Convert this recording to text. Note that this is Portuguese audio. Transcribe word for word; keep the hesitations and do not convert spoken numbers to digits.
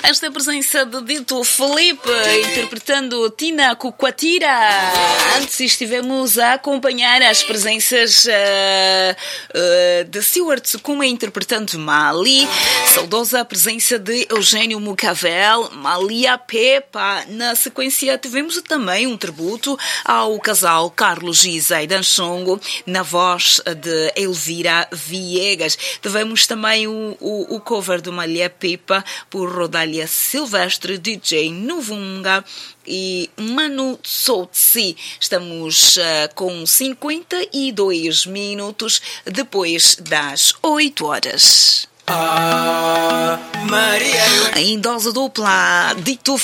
Esta presença de Dito Felipe interpretando Tina Cuquatira. Antes estivemos a acompanhar as presenças uh, uh, de Stuart Sukuma interpretando Mali. Saudosa presença de Eugênio Mucavel, Malia Pepa. Na sequência tivemos também um tributo ao casal Carlos e Zaidan Songo na voz de Elvira Viegas. Tivemos também o, o, o cover do Malia Pepa por Rodália Silvestre, D J Nuvunga e Manu Tsotsi. Estamos uh, com cinquenta e dois minutos depois das oito horas. Ah, Maria. Em dose dupla, Dito